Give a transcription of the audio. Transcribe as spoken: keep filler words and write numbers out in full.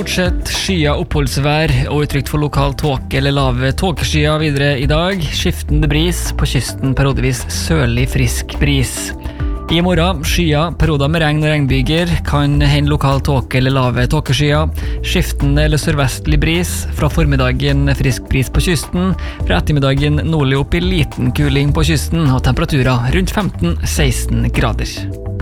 stort sett skya oppholdsvær og utrygt for lokal tåke eller lave tåkeskyer videre i dag. Skiftende bris, på kysten periodevis sørlig frisk bris. I morgen skya, perioder med regn og regnbyger, kan hende lokal tåke eller lave tåkeskyer. Skiftende eller sørvestlig bris, fra formiddagen frisk bris på kysten, fra ettermiddagen nordlig opp i liten kuling på kysten og temperaturer rundt femten til seksten grader.